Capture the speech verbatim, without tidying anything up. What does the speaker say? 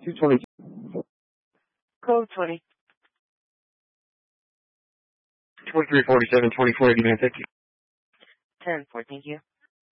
two twenty. Code twenty. twenty-three forty-seven, twenty-four eighty, man. Thank you. ten four, thank you.